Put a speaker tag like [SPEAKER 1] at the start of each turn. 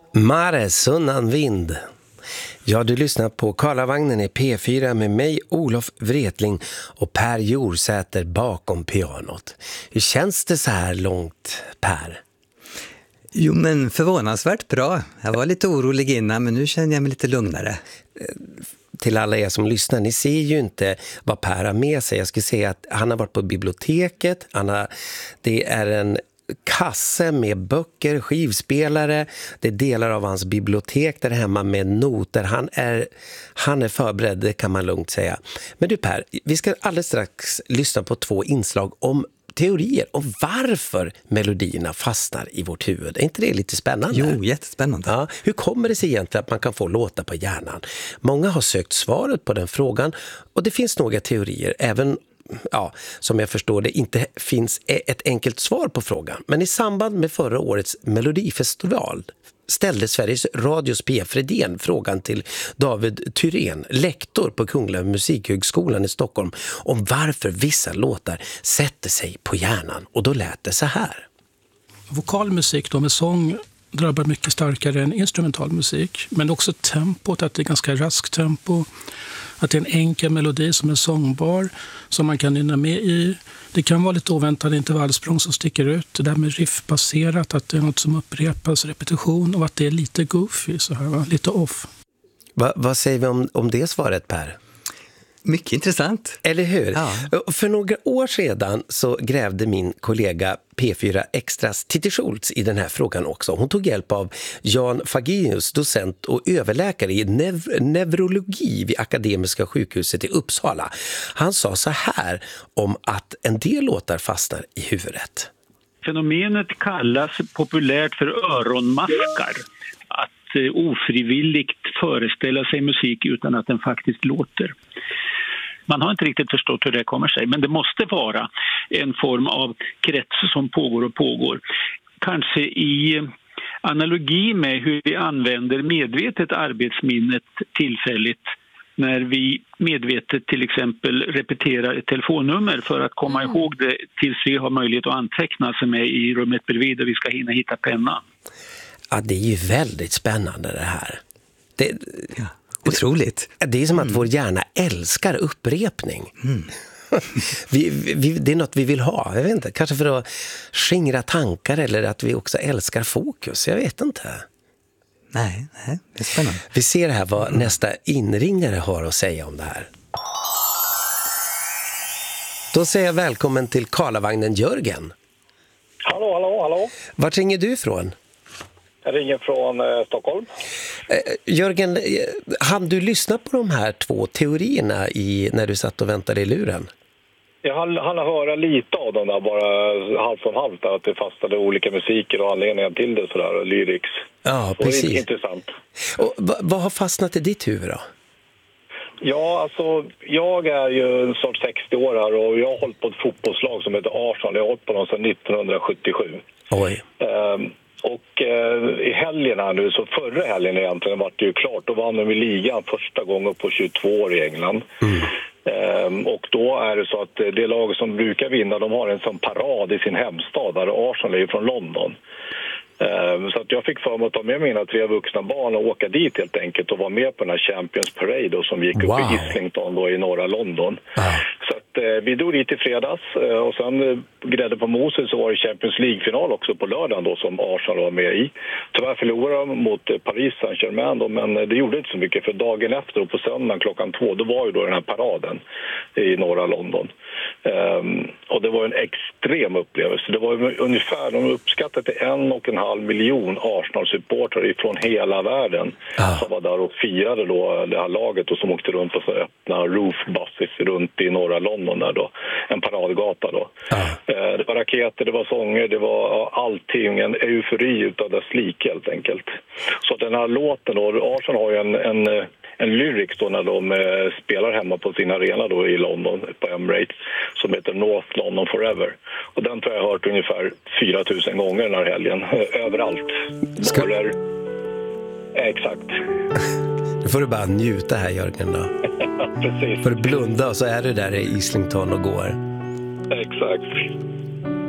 [SPEAKER 1] Mare, sunnan vind. Ja, du lyssnar på Karlavagnen i P4 med mig, Olof Wretling, och Per Jorsäter bakom pianot. Hur känns det så här långt, Per?
[SPEAKER 2] Jo, men förvånansvärt bra. Jag var lite orolig innan, men nu känner jag mig lite lugnare.
[SPEAKER 1] Till alla er som lyssnar, ni ser ju inte vad Per har med sig. Jag ska säga att han har varit på biblioteket. Det är en kasse med böcker, skivspelare. Det är delar av hans bibliotek där hemma med noter. Han är förberedd, det kan man lugnt säga. Men du Per, vi ska alldeles strax lyssna på 2 inslag om teorier och varför melodierna fastnar i vårt huvud. Är inte det lite spännande?
[SPEAKER 2] Jo, jättespännande.
[SPEAKER 1] Ja, hur kommer det sig egentligen att man kan få låta på hjärnan? Många har sökt svaret på den frågan och det finns några teorier, även som jag förstår det inte finns ett enkelt svar på frågan. Men i samband med förra årets Melodifestival ställde Sveriges Radios P.F. Fredén frågan till David Thyrén, lektor på Kungliga Musikhögskolan i Stockholm, om varför vissa låtar sätter sig på hjärnan. Och då lät det så här.
[SPEAKER 3] Vokalmusik då med sång drabbar mycket starkare än instrumental musik. Men också tempot, att det är ganska raskt tempo. Att det är en enkel melodi som är sångbar, som man kan nynna med i. Det kan vara lite oväntade intervallsprång som sticker ut. Det där med riffbaserat, att det är något som upprepas, repetition, och att det är lite goofy, så här, lite off.
[SPEAKER 1] Vad säger vi om det svaret, Per?
[SPEAKER 2] Mycket intressant.
[SPEAKER 1] Eller hur?
[SPEAKER 2] Ja.
[SPEAKER 1] För några år sedan så grävde min kollega P4 Extras Titti Schultz i den här frågan också. Hon tog hjälp av Jan Fagenius, docent och överläkare i neurologi vid Akademiska sjukhuset i Uppsala. Han sa så här om att en del låtar fastnar i huvudet.
[SPEAKER 4] Fenomenet kallas populärt för öronmaskar. Att ofrivilligt föreställa sig musik utan att den faktiskt låter. Man har inte riktigt förstått hur det kommer sig, men det måste vara en form av krets som pågår och pågår. Kanske i analogi med hur vi använder medvetet arbetsminnet tillfälligt när vi medvetet till exempel repeterar ett telefonnummer för att komma ihåg det tills vi har möjlighet att anteckna som är i rummet bredvid och vi ska hinna hitta pennan.
[SPEAKER 1] Ja, det är ju väldigt spännande det här.
[SPEAKER 2] Ja, otroligt.
[SPEAKER 1] Det är som att vår hjärna älskar upprepning. Det är något vi vill ha, jag vet inte. Kanske för att skingra tankar eller att vi också älskar fokus, jag vet inte.
[SPEAKER 2] Nej, det är spännande.
[SPEAKER 1] Vi ser här vad nästa inringare har att säga om det här. Då säger jag välkommen till Karlavagnen, Jörgen.
[SPEAKER 5] Hallå.
[SPEAKER 1] Vart ringer du ifrån?
[SPEAKER 5] Jag ringer från Stockholm.
[SPEAKER 1] Jörgen, hann du lyssna på de här 2 teorierna när du satt och väntade i luren?
[SPEAKER 5] Jag hann höra lite av dem där, bara halvt om halvt, att det fastade olika musiker och anledningar till det sådär, lyrics.
[SPEAKER 1] Ja,
[SPEAKER 5] så
[SPEAKER 1] precis.
[SPEAKER 5] Det är intressant.
[SPEAKER 1] Och vad har fastnat i ditt huvud då?
[SPEAKER 5] Ja, alltså jag är ju snart 60 år här och jag har hållit på ett fotbollslag som heter Arsenal. Jag har hållit på dem sedan 1977.
[SPEAKER 1] Oj.
[SPEAKER 5] Och i helgen här nu, så förra helgen egentligen var det ju klart. Då vann de i ligan första gången på 22 år i England. Och då är det så att det lag som brukar vinna, de har en sån parad i sin hemstad där Arsenal är ju från London. Så att jag fick för mig att ta med mina 3 vuxna barn och åka dit helt enkelt och vara med på den här Champions Parade då, som gick upp i Islington då, i norra London. Så att vi drog dit i fredags och sen grädde på moset så var det Champions League-final också på lördagen då, som Arsenal var med i. Tyvärr förlorade de mot Paris Saint-Germain då, men det gjorde inte så mycket, för dagen efter och på söndagen klockan 2 då var ju då den här paraden i norra London. Och det var en extrem upplevelse. Det var ungefär, de uppskattade till 1,5 miljon Arsenal-supportrar från hela världen som var där och firade då det här laget och som åkte runt och så öppna roofbuses runt i norra London där då, en paradgata då. Det var raketer, det var sånger, det var allting, en eufori utav dess like helt enkelt. Så den här låten då, Arsenal har ju en lyrics då när de spelar hemma på sin arena då i London på Emirates som heter North London Forever. Och den tror jag har hört ungefär 4 000 gånger den här helgen. Överallt. Exakt.
[SPEAKER 1] Nu får du bara njuta här, Jörgen då.
[SPEAKER 5] Precis.
[SPEAKER 1] För att blunda och så är du där i Islington och går.
[SPEAKER 5] Exakt.